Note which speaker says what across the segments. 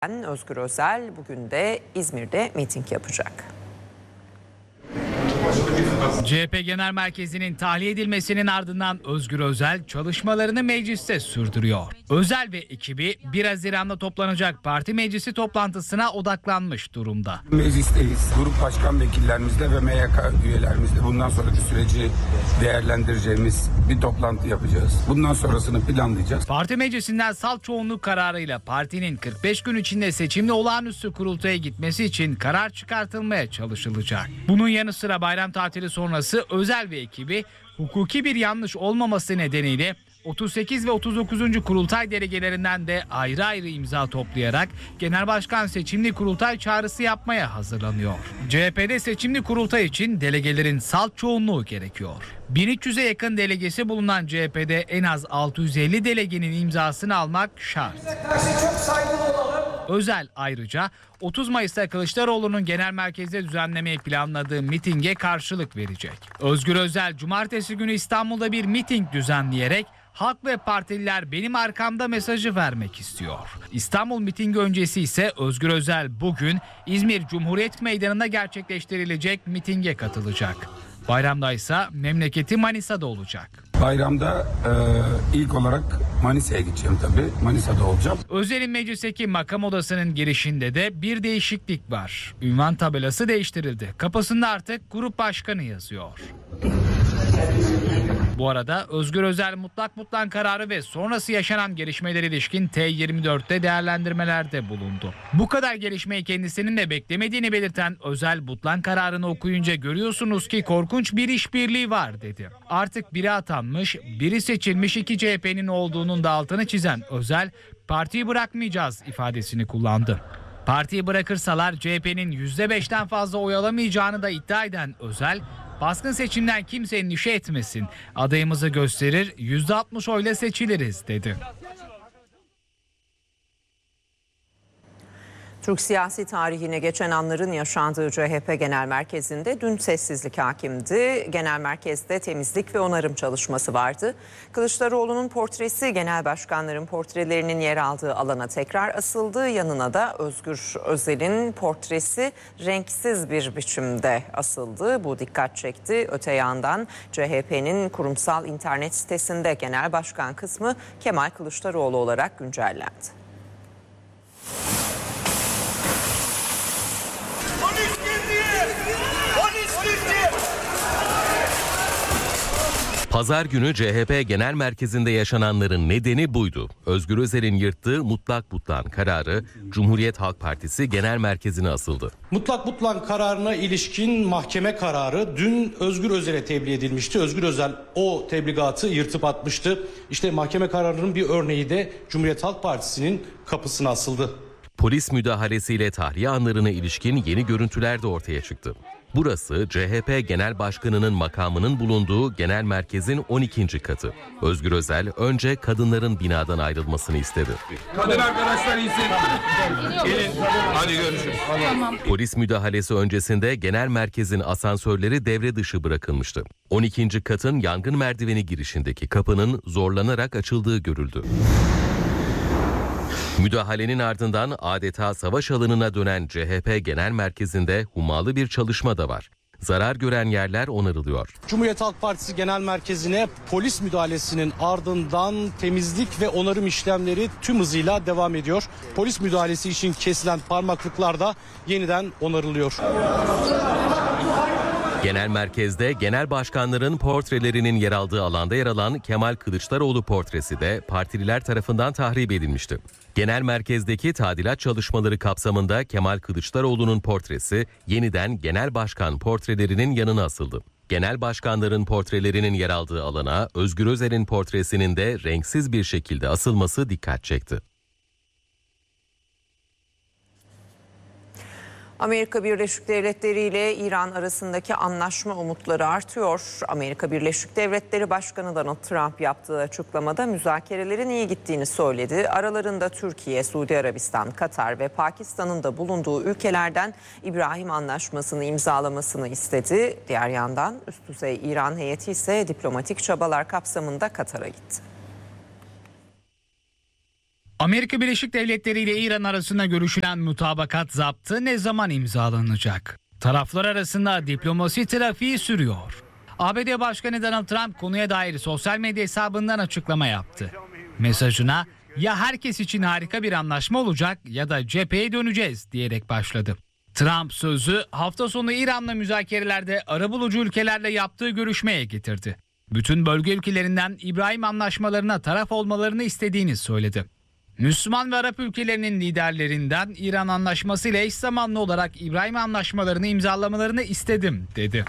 Speaker 1: Özgür Özel bugün de İzmir'de miting yapacak.
Speaker 2: CHP Genel Merkezi'nin tahliye edilmesinin ardından Özgür Özel çalışmalarını mecliste sürdürüyor. Özel ve ekibi 1 Haziran'da toplanacak parti meclisi toplantısına odaklanmış durumda.
Speaker 3: Meclisteyiz. Grup başkan vekillerimizle ve MYK üyelerimizle bundan sonraki süreci değerlendireceğimiz bir toplantı yapacağız. Bundan sonrasını planlayacağız.
Speaker 2: Parti meclisinden salt çoğunluk kararıyla partinin 45 gün içinde seçimli olağanüstü kurultaya gitmesi için karar çıkartılmaya çalışılacak. Bunun yanı sıra bayram tatili sonrası Özel ve ekibi hukuki bir yanlış olmaması nedeniyle 38 ve 39. kurultay delegelerinden de ayrı ayrı imza toplayarak Genel Başkan seçimli kurultay çağrısı yapmaya hazırlanıyor. CHP'de seçimli kurultay için delegelerin salt çoğunluğu gerekiyor. 1300'e yakın delegesi bulunan CHP'de en az 650 delegenin imzasını almak şart. Özel ayrıca 30 Mayıs'ta Kılıçdaroğlu'nun genel merkezde düzenlemeyi planladığı mitinge karşılık verecek. Özgür Özel cumartesi günü İstanbul'da bir miting düzenleyerek halk ve partililer benim arkamda mesajı vermek istiyor. İstanbul mitingi öncesi ise Özgür Özel bugün İzmir Cumhuriyet Meydanı'nda gerçekleştirilecek mitinge katılacak. Bayramda ise memleketi Manisa'da olacak.
Speaker 3: Bayramda ilk olarak Manisa'ya gideceğim tabii. Manisa'da olacağım.
Speaker 2: Özel'in meclisteki makam odasının girişinde de bir değişiklik var. Ünvan tabelası değiştirildi. Kapısında artık grup başkanı yazıyor. Bu arada Özgür Özel mutlak kararı ve sonrası yaşanan gelişmelere ilişkin T24'te değerlendirmelerde bulundu. Bu kadar gelişmeyi kendisinin de beklemediğini belirten Özel mutlak kararını okuyunca görüyorsunuz ki korkunç bir işbirliği var dedi. Artık biri atanmış, biri seçilmiş iki CHP'nin olduğunun da altını çizen Özel, partiyi bırakmayacağız ifadesini kullandı. Partiyi bırakırsalar CHP'nin %5'ten fazla oy alamayacağını da iddia eden Özel, baskın seçimden kimse endişe etmesin. Adayımızı gösterir, %60 oyla seçiliriz dedi.
Speaker 1: Türk siyasi tarihine geçen anların yaşandığı CHP Genel Merkezi'nde dün sessizlik hakimdi. Genel Merkez'de temizlik ve onarım çalışması vardı. Kılıçdaroğlu'nun portresi genel başkanların portrelerinin yer aldığı alana tekrar asıldı. Yanına da Özgür Özel'in portresi renksiz bir biçimde asıldı. Bu dikkat çekti. Öte yandan CHP'nin kurumsal internet sitesinde genel başkan kısmı Kemal Kılıçdaroğlu olarak güncellendi.
Speaker 4: Pazar günü CHP Genel Merkezi'nde yaşananların nedeni buydu. Özgür Özel'in yırttığı mutlak butlan kararı Cumhuriyet Halk Partisi Genel Merkezi'ne asıldı.
Speaker 5: Mutlak butlan kararına ilişkin mahkeme kararı dün Özgür Özel'e tebliğ edilmişti. Özgür Özel o tebligatı yırtıp atmıştı. İşte mahkeme kararının bir örneği de Cumhuriyet Halk Partisi'nin kapısına asıldı.
Speaker 4: Polis müdahalesiyle tahliye anlarına ilişkin yeni görüntüler de ortaya çıktı. Burası CHP Genel Başkanı'nın makamının bulunduğu genel merkezin 12. katı. Özgür Özel önce kadınların binadan ayrılmasını istedi.
Speaker 3: Kadın arkadaşlar iyisin. Gelin. Hadi görüşürüz.
Speaker 4: Tamam. Polis müdahalesi öncesinde genel merkezin asansörleri devre dışı bırakılmıştı. 12. katın yangın merdiveni girişindeki kapının zorlanarak açıldığı görüldü. Müdahalenin ardından adeta savaş alanına dönen CHP Genel Merkezi'nde hummalı bir çalışma da var. Zarar gören yerler onarılıyor.
Speaker 5: Cumhuriyet Halk Partisi Genel Merkezi'ne polis müdahalesinin ardından temizlik ve onarım işlemleri tüm hızıyla devam ediyor. Polis müdahalesi için kesilen parmaklıklar da yeniden onarılıyor.
Speaker 4: Genel merkezde genel başkanların portrelerinin yer aldığı alanda yer alan Kemal Kılıçdaroğlu portresi de partililer tarafından tahrip edilmişti. Genel merkezdeki tadilat çalışmaları kapsamında Kemal Kılıçdaroğlu'nun portresi yeniden genel başkan portrelerinin yanına asıldı. Genel başkanların portrelerinin yer aldığı alana Özgür Özel'in portresinin de renksiz bir şekilde asılması dikkat çekti.
Speaker 1: Amerika Birleşik Devletleri ile İran arasındaki anlaşma umutları artıyor. Amerika Birleşik Devletleri Başkanı Donald Trump yaptığı açıklamada müzakerelerin iyi gittiğini söyledi. Aralarında Türkiye, Suudi Arabistan, Katar ve Pakistan'ın da bulunduğu ülkelerden İbrahim Anlaşması'nı imzalamasını istedi. Diğer yandan üst düzey İran heyeti ise diplomatik çabalar kapsamında Katar'a gitti.
Speaker 2: Amerika Birleşik Devletleri ile İran arasında görüşülen mutabakat zaptı ne zaman imzalanacak? Taraflar arasında diplomasi trafiği sürüyor. ABD Başkanı Donald Trump konuya dair sosyal medya hesabından açıklama yaptı. Mesajına ya herkes için harika bir anlaşma olacak ya da cepheye döneceğiz diyerek başladı. Trump sözü hafta sonu İran'la müzakerelerde arabulucu ülkelerle yaptığı görüşmeye getirdi. Bütün bölge ülkelerinden İbrahim anlaşmalarına taraf olmalarını istediğini söyledi. Müslüman ve Arap ülkelerinin liderlerinden İran anlaşması ile eş zamanlı olarak İbrahim anlaşmalarını imzalamalarını istedim dedi.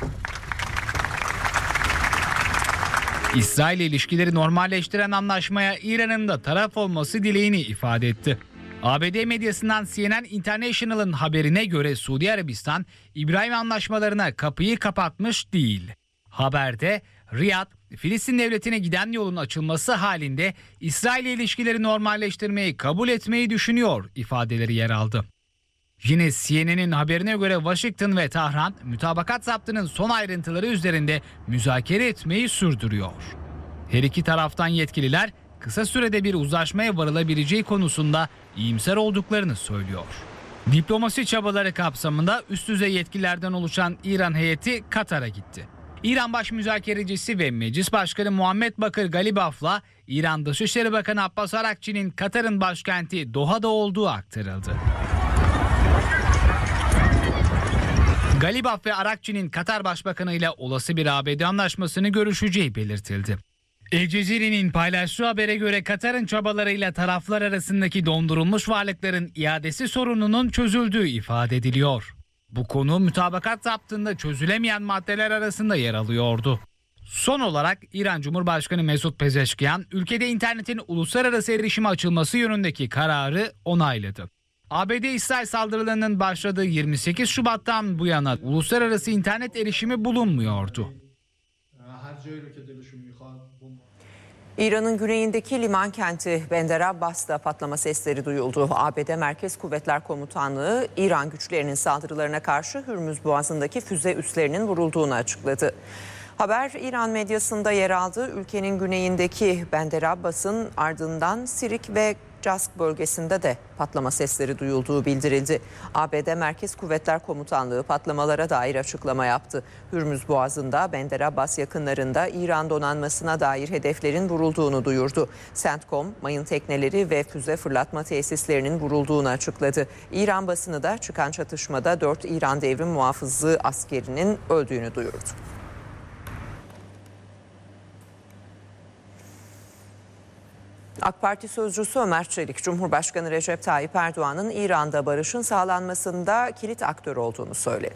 Speaker 2: İsrail ile ilişkileri normalleştiren anlaşmaya İran'ın da taraf olması dileğini ifade etti. ABD medyasından CNN International'ın haberine göre Suudi Arabistan İbrahim anlaşmalarına kapıyı kapatmış değil. Haberde Riyad, Filistin devletine giden yolun açılması halinde İsrail ile ilişkileri normalleştirmeyi kabul etmeyi düşünüyor ifadeleri yer aldı. Yine CNN'in haberine göre Washington ve Tahran mutabakat zaptının son ayrıntıları üzerinde müzakere etmeyi sürdürüyor. Her iki taraftan yetkililer kısa sürede bir uzlaşmaya varılabileceği konusunda iyimser olduklarını söylüyor. Diplomasi çabaları kapsamında üst düzey yetkililerden oluşan İran heyeti Katar'a gitti. İran Baş Müzakerecisi ve Meclis Başkanı Muhammed Bakır Galibaf'la İran Dışişleri Bakanı Abbas Arakçı'nın Katar'ın başkenti Doha'da olduğu aktarıldı. Galibaf ve Arakçı'nın Katar Başbakanı ile olası bir ABD anlaşmasını görüşeceği belirtildi. El Cezire'nin paylaştığı habere göre Katar'ın çabalarıyla taraflar arasındaki dondurulmuş varlıkların iadesi sorununun çözüldüğü ifade ediliyor. Bu konu mutabakat zaptında çözülemeyen maddeler arasında yer alıyordu. Son olarak İran Cumhurbaşkanı Mesut Pezeşkiyan ülkede internetin uluslararası erişime açılması yönündeki kararı onayladı. ABD-İsrail saldırılarının başladığı 28 Şubat'tan bu yana uluslararası internet erişimi bulunmuyordu.
Speaker 1: İran'ın güneyindeki liman kenti Bandar Abbas'ta patlama sesleri duyuldu. ABD Merkez Kuvvetler Komutanlığı İran güçlerinin saldırılarına karşı Hürmüz Boğazı'ndaki füze üslerinin vurulduğunu açıkladı. Haber İran medyasında yer aldı. Ülkenin güneyindeki Bandar Abbas'ın ardından Sirik ve Cask bölgesinde de patlama sesleri duyulduğu bildirildi. ABD Merkez Kuvvetler Komutanlığı patlamalara dair açıklama yaptı. Hürmüz Boğazı'nda Bandar Abbas yakınlarında İran donanmasına dair hedeflerin vurulduğunu duyurdu. CENTCOM, mayın tekneleri ve füze fırlatma tesislerinin vurulduğunu açıkladı. İran basını da çıkan çatışmada 4 İran devrim muhafızı askerinin öldüğünü duyurdu. AK Parti sözcüsü Ömer Çelik, Cumhurbaşkanı Recep Tayyip Erdoğan'ın İran'da barışın sağlanmasında kilit aktör olduğunu söyledi.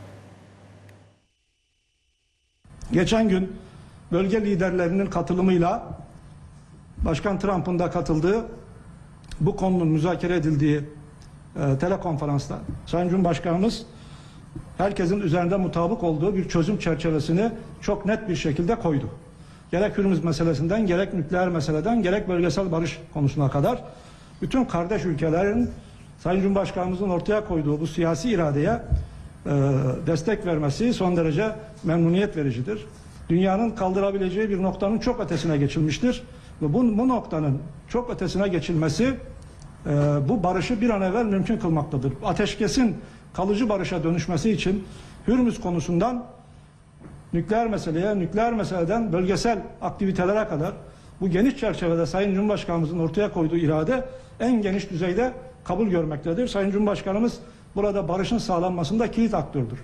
Speaker 6: Geçen gün bölge liderlerinin katılımıyla Başkan Trump'ın da katıldığı bu konunun müzakere edildiği telekonferansta Sayın Cumhurbaşkanımız herkesin üzerinde mutabık olduğu bir çözüm çerçevesini çok net bir şekilde koydu. Gerek Hürmüz meselesinden, gerek nükleer meseleden, gerek bölgesel barış konusuna kadar bütün kardeş ülkelerin Sayın Cumhurbaşkanımızın ortaya koyduğu bu siyasi iradeye destek vermesi son derece memnuniyet vericidir. Dünyanın kaldırabileceği bir noktanın çok ötesine geçilmiştir. Ve bu noktanın çok ötesine geçilmesi bu barışı bir an evvel mümkün kılmaktadır. Ateşkesin kalıcı barışa dönüşmesi için Hürmüz konusundan nükleer meseleye, nükleer meseleden bölgesel aktivitelere kadar bu geniş çerçevede Sayın Cumhurbaşkanımızın ortaya koyduğu irade en geniş düzeyde kabul görmektedir. Sayın Cumhurbaşkanımız burada barışın sağlanmasında kilit aktördür.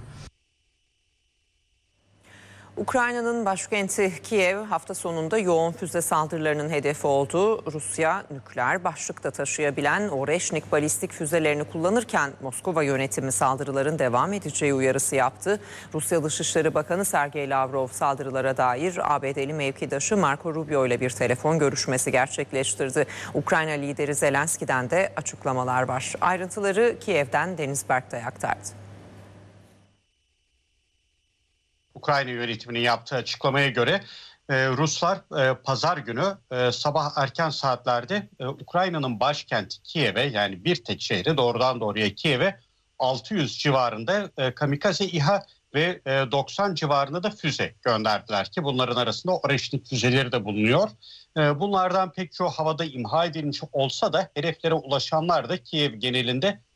Speaker 1: Ukrayna'nın başkenti Kiev hafta sonunda yoğun füze saldırılarının hedefi oldu. Rusya nükleer başlıkta taşıyabilen Oreşnik balistik füzelerini kullanırken Moskova yönetimi saldırıların devam edeceği uyarısı yaptı. Rusya Dışişleri Bakanı Sergey Lavrov saldırılara dair ABD'li mevkidaşı Marco Rubio ile bir telefon görüşmesi gerçekleştirdi. Ukrayna lideri Zelenski'den de açıklamalar var. Ayrıntıları Kiev'den Deniz Berktay aktardı.
Speaker 7: Ukrayna yönetiminin yaptığı açıklamaya göre Ruslar pazar günü sabah erken saatlerde Ukrayna'nın başkenti Kiev'e, yani bir tek şehre, doğrudan doğruya Kiev'e 600 civarında kamikaze İHA ve 90 civarında da füze gönderdiler ki bunların arasında Oreşnik füzeleri de bulunuyor. Bunlardan pek çoğu havada imha edilmiş olsa da hedeflere ulaşanlar da Kiev genelinde